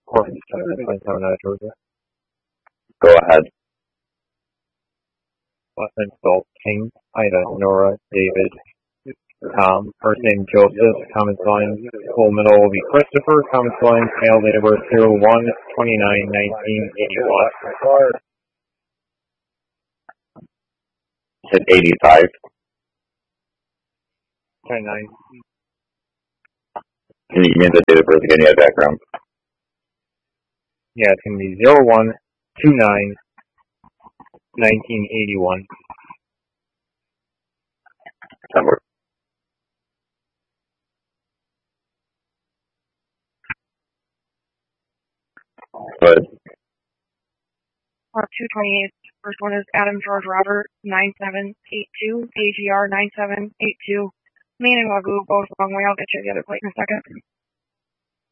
Courtney 727 out of Georgia. Go ahead. Last name spelled King, Ida, Nora, David, Tom. First name Joseph, common spelling. Full middle will be Christopher, common spelling. Male, date of birth 01/29/1981. Hit 85. 29. Can you give me the date of birth again? You had background. Yeah, it's going to be 01/29/1981. That works. Good. 228. First one is Adam George Robert, 9782, AGR 9782. Me and Wagoo, both long way. I'll get you the other plate in a second.